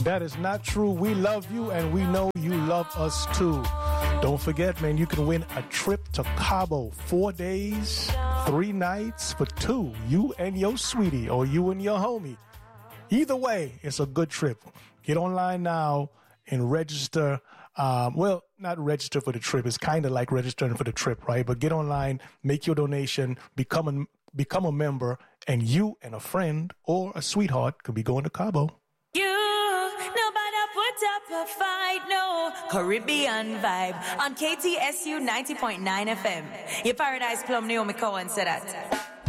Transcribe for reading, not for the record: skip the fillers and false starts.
That is not true. We love you and we know you love us too. Don't forget, man, you can win a trip to Cabo, 4 days, 3 nights for 2. You and your sweetie or you and your homie. Either way, it's a good trip. Get online now and register. Well, not register for the trip. It's kind of like registering for the trip, right? But get online, make your donation, become a member, and you and a friend or a sweetheart could be going to Cabo. Nobody put up a fight, no. Caribbean vibe on KTSU 90.9 FM. Your Paradise Plum, Naomi Cohen said that.